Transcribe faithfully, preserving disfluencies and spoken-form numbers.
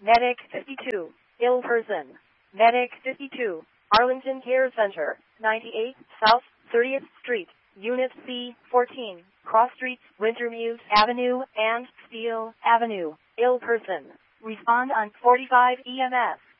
Medic fifty-two, ill person. Medic fifty-two, Arlington Care Center, ninety-eight South thirtieth Street, Unit C fourteen, Cross Streets, Wintermute Avenue, and Steele Avenue. Ill person. Respond on forty-five E M S.